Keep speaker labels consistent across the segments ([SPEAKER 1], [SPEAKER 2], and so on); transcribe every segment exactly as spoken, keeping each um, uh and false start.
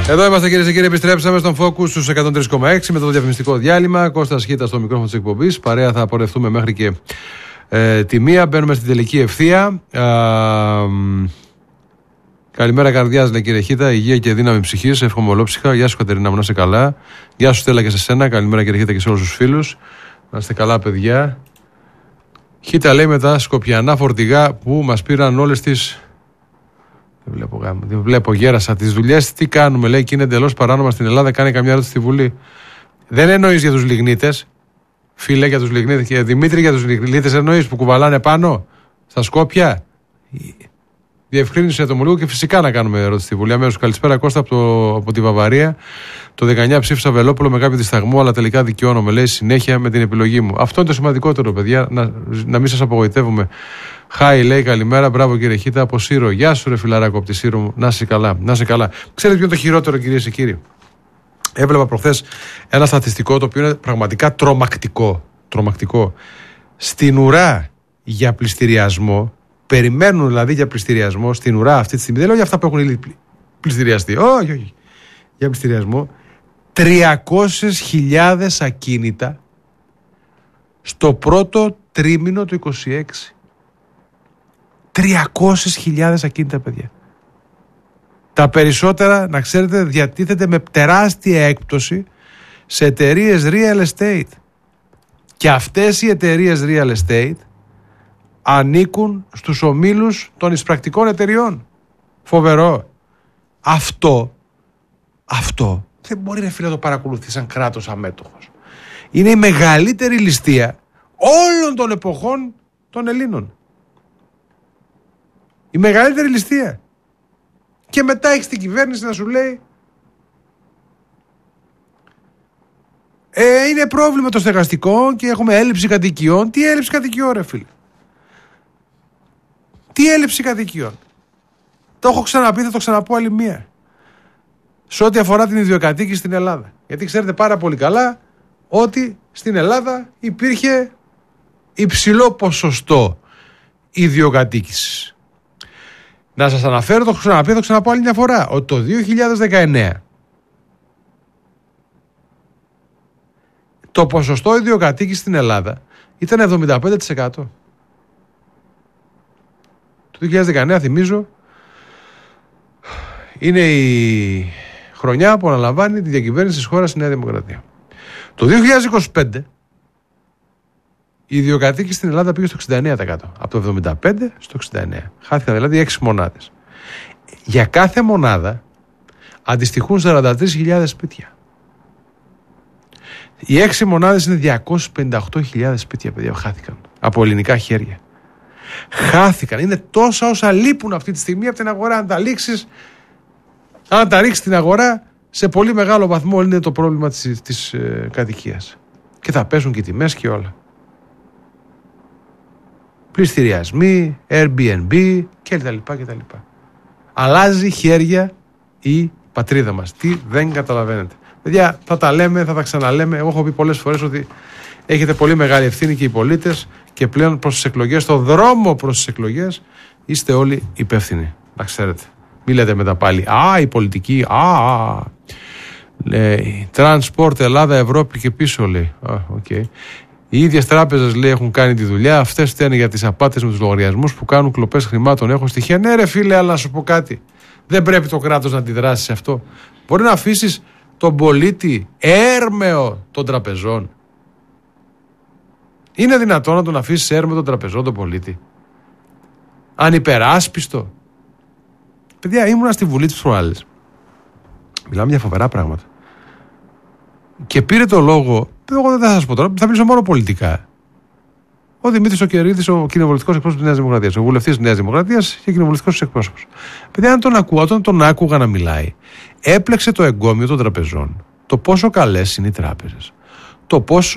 [SPEAKER 1] Εδώ είμαστε κυρίες και κύριοι, επιστρέψαμε στον Focus στους εκατόν τρία κόμμα έξι με το διαφημιστικό διάλειμμα. Κώστας Χίτας στο μικρόφωνο της εκπομπής. Παρέα θα πορευτούμε μέχρι και ε, τη μία. Μπαίνουμε στην τελική ευθεία. Ε, καλημέρα καρδιάς, λέει κύριε Χίτα. Υγεία και δύναμη ψυχής. Εύχομαι ολόψυχα. Γεια σου Κατερίνα μου, να είσαι καλά. Γεια σου Στέλλα και σε σένα. Καλημέρα κύριε Χίτα και σε όλους τους φίλους. Να είστε καλά, παιδιά. Χίτα λέει με τα σκοπιανά φορτηγά που μας πήραν όλες τις. Δεν βλέπω γάμο. Δεν βλέπω, γέρασα. Τις δουλειές τι κάνουμε, λέει, και είναι εντελώς παράνομα στην Ελλάδα. Κάνει καμιά ερώτηση στη Βουλή. Δεν εννοείς για τους λιγνίτες, φίλε, για τους λιγνίτες. Και Δημήτρη, για τους λιγνίτες εννοείς που κουβαλάνε πάνω στα Σκόπια. Διευκρίνησε το μου λίγο και φυσικά να κάνουμε ερώτηση στη Βουλή. Αμέσως καλησπέρα Κώστα από, το, από τη Βαβαρία. Το δεκαεννιά ψήφισα Βελόπουλο με κάποιο δισταγμό, αλλά τελικά δικαιώνομαι, λέει, συνέχεια με την επιλογή μου. Αυτό είναι το σημαντικότερο, παιδιά, να, να μην σας απογοητεύουμε. Χάι, λέει, καλημέρα, μπράβο κύριε Χίτα από Σύρο. Γεια σου, ρε φιλαράκο από τη Σύρο μου. Να είσαι καλά, να είσαι καλά. Ξέρετε ποιο είναι το χειρότερο, κυρίες και κύριοι? Έβλεπα προχθές ένα στατιστικό το οποίο είναι πραγματικά τρομακτικό. Τρομακτικό. Στην ουρά για πληστηριασμό, περιμένουν δηλαδή για πληστηριασμό στην ουρά αυτή τη στιγμή. Δεν λέω για αυτά που έχουν ήδη πληστηριαστεί. Όχι, όχι. Για πληστηριασμό. τριακόσιες χιλιάδες ακίνητα στο πρώτο τρίμηνο του είκοσι έξι. τριακόσιες χιλιάδες ακίνητα, παιδιά. Τα περισσότερα, να ξέρετε, διατίθεται με τεράστια έκπτωση σε εταιρείες real estate. Και αυτές οι εταιρείες real estate ανήκουν στους ομίλους των εισπρακτικών εταιριών. Φοβερό. Αυτό, αυτό δεν μπορεί, ρε φίλε, να το παρακολουθεί σαν κράτος αμέτωχος. Είναι η μεγαλύτερη ληστεία όλων των εποχών των Ελλήνων. Η μεγαλύτερη ληστεία. Και μετά έχεις την κυβέρνηση να σου λέει ε, είναι πρόβλημα των στεγαστικών και έχουμε έλλειψη κατοικιών. Τι έλλειψη κατοικιών, ρε φίλε? Τι έλλειψη κατοικιών? Το έχω ξαναπεί, θα το ξαναπώ άλλη μία. Σε ό,τι αφορά την ιδιοκατοίκηση στην Ελλάδα. Γιατί ξέρετε πάρα πολύ καλά ότι στην Ελλάδα υπήρχε υψηλό ποσοστό ιδιοκατοίκησης. Να σας αναφέρω, το έχω ξαναπεί, θα το ξαναπώ άλλη μια φορά, ότι το δύο χιλιάδες δεκαεννέα το ποσοστό ιδιοκατοίκησης στην Ελλάδα ήταν εβδομήντα πέντε τοις εκατό. Το δύο χιλιάδες δεκαεννέα, θυμίζω, είναι η χρονιά που αναλαμβάνει τη διακυβέρνηση της χώρας η Νέα Δημοκρατία. Το δύο χιλιάδες είκοσι πέντε η ιδιοκατοίκηση στην Ελλάδα πήγε στο εξήντα εννέα τοις εκατό. Από το εβδομήντα πέντε στο εξήντα εννέα. Χάθηκαν δηλαδή έξι μονάδες. Για κάθε μονάδα αντιστοιχούν σαράντα τρεις χιλιάδες σπίτια. Οι έξι μονάδες είναι διακόσιες πενήντα οκτώ χιλιάδες σπίτια, παιδιά, που χάθηκαν από ελληνικά χέρια. Χάθηκαν. Είναι τόσα όσα λείπουν αυτή τη στιγμή από την αγορά. Αν τα λήξεις, αν τα ρίξεις στην αγορά, σε πολύ μεγάλο βαθμό είναι το πρόβλημα της, της ε, κατοικίας. Και θα πέσουν και οι τιμές και όλα. Πληστηριασμοί, Airbnb κτλ. κτλ. Αλλάζει χέρια η πατρίδα μας. Τι δεν καταλαβαίνετε. Παιδιά, θα τα λέμε, θα τα ξαναλέμε. Εγώ έχω πει πολλές φορές ότι έχετε πολύ μεγάλη ευθύνη και οι πολίτες και πλέον προς τις εκλογές, στο δρόμο προς τις εκλογές, είστε όλοι υπεύθυνοι. Να ξέρετε. Μη λέτε μετά πάλι, α, η πολιτική, α, α. Λέει, Transport Ελλάδα, Ευρώπη και πίσω, λέει. Α, okay. Οι ίδιες τράπεζες, λέει, έχουν κάνει τη δουλειά. Αυτές φταίνουν για τις απάτες με τους λογαριασμούς που κάνουν κλοπές χρημάτων. Έχω στοιχεία. Ναι, ρε φίλε, αλλά να σου πω κάτι. Δεν πρέπει το κράτος να αντιδράσει σε αυτό. Μπορεί να αφήσεις τον πολίτη έρμεο των τραπεζών? Είναι δυνατόν να τον αφήσεις έρμεο των τραπεζών τον πολίτη? Ανυπεράσπιστο? Παιδιά, ήμουνα στη Βουλή της προάλλες. Μιλάμε για φοβερά πράγματα. Και πήρε το λόγο, εγώ δεν θα σας πω τώρα, θα μιλήσω μόνο πολιτικά, ο Δημήτρης ο Κερίδης, ο κοινοβουλευτικός εκπρόσωπος της Νέας Δημοκρατίας, ο βουλευτής της Νέας Δημοκρατίας και κοινοβουλευτικός εκπρόσωπος. Παιδιά, αν τον ακούω, όταν τον άκουγα να μιλάει, έπλεξε το εγκόμιο των τραπεζών, το πόσο καλές είναι οι τράπεζες, το πόσο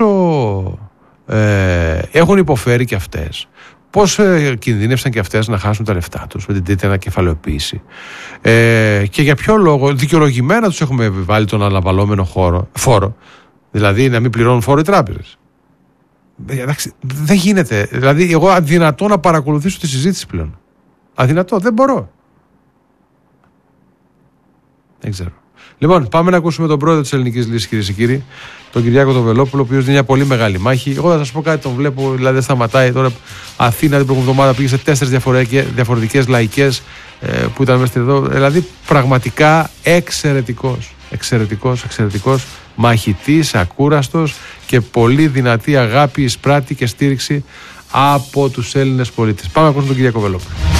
[SPEAKER 1] ε, έχουν υποφέρει και αυτές, πώς ε, κινδύνευσαν και αυτές να χάσουν τα λεφτά τους με την τρίτη ανακεφαλαιοποίηση. Ε, και για ποιο λόγο δικαιολογημένα τους έχουμε επιβάλει τον αναβαλλόμενο χώρο, φόρο, δηλαδή να μην πληρώνουν φόρο οι τράπεζες. Εντάξει, δεν γίνεται. Δηλαδή, εγώ αδυνατό να παρακολουθήσω τη συζήτηση πλέον. Αδυνατό, δεν μπορώ. Δεν ξέρω. Λοιπόν, πάμε να ακούσουμε τον πρόεδρο της Ελληνικής Λύσης, κυρίες και κύριοι, τον Κυριάκο τον Βελόπουλο, ο οποίος δίνει μια πολύ μεγάλη μάχη. Εγώ θα σας πω κάτι, τον βλέπω, δηλαδή δεν σταματάει. Τώρα Αθήνα την προηγούμενη εβδομάδα πήγε σε τέσσερις διαφορετικές λαϊκές ε, που ήταν μέσα εδώ. Δηλαδή πραγματικά εξαιρετικός, εξαιρετικός, εξαιρετικός μαχητής, ακούραστος και πολύ δυνατή αγάπη, εισπράτη και στήριξη από τους Έλληνες πολίτες. Πάμε να ακούσουμε τον Κυριάκο Βελόπουλο.